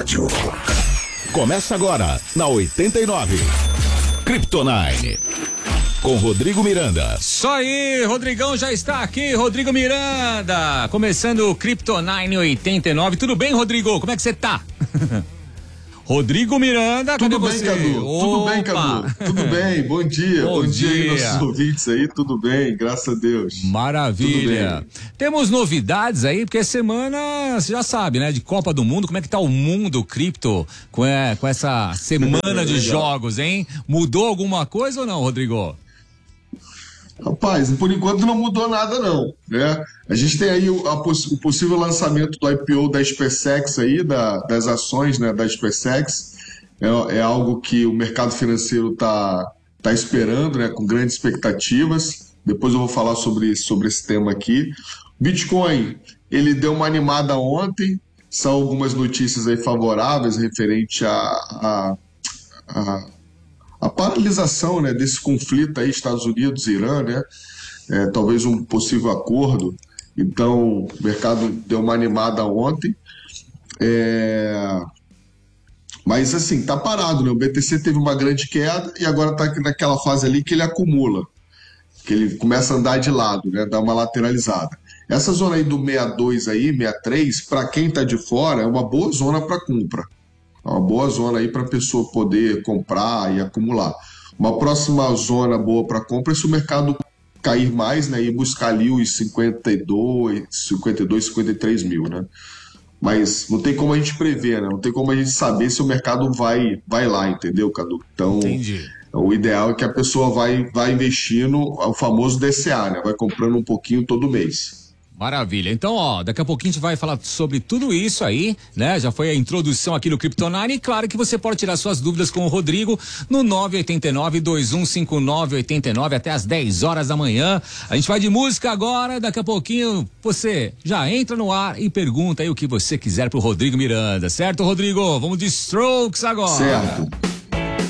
rádio. Começa agora, na 89. Kryptonite. Com Rodrigo Miranda. Isso aí, Rodrigão já está aqui, Rodrigo Miranda. Começando o Kryptonite 89. Tudo bem, Rodrigo? Como é que você tá? Rodrigo Miranda, tudo cadê bem, você? Cadu? Opa. Tudo bem, Cadu? Tudo bem, bom dia. Bom dia aí, nossos ouvintes aí, tudo bem, graças a Deus. Maravilha. Temos novidades aí, porque semana, você já sabe, né, de Copa do Mundo, como é que tá o mundo cripto com essa semana de jogos, hein? Mudou alguma coisa ou não, Rodrigo? Rapaz, por enquanto não mudou nada não, né? A gente tem aí o possível lançamento do IPO da SpaceX aí, das ações, né, da SpaceX. É algo que o mercado financeiro tá esperando, né, com grandes expectativas. Depois eu vou falar sobre esse tema aqui. Bitcoin, ele deu uma animada ontem, são algumas notícias aí favoráveis referente a paralisação, né, desse conflito aí Estados Unidos e Irã, né, talvez um possível acordo. Então o mercado deu uma animada ontem, mas assim, tá parado, né? O BTC teve uma grande queda e agora tá naquela fase ali que ele acumula, que ele começa a andar de lado, né, dá uma lateralizada. Essa zona aí do 62 aí, 63, para quem tá de fora é uma boa zona para compra. É uma boa zona aí para a pessoa poder comprar e acumular. Uma próxima zona boa para compra é se o mercado cair mais, né, e buscar ali os 52, 53 mil, né? Mas não tem como a gente prever, né? Não tem como a gente saber se o mercado vai lá, entendeu, Cadu? Então, entendi. O ideal é que a pessoa vai investindo, o famoso DCA, né? Vai comprando um pouquinho todo mês. Maravilha. Então, ó, daqui a pouquinho a gente vai falar sobre tudo isso aí, né? Já foi a introdução aqui no Kryptonite e claro que você pode tirar suas dúvidas com o Rodrigo no 989-2159-89 até as 10 horas da manhã. A gente vai de música agora, daqui a pouquinho você já entra no ar e pergunta aí o que você quiser pro Rodrigo Miranda, certo, Rodrigo? Vamos de Strokes agora. Certo.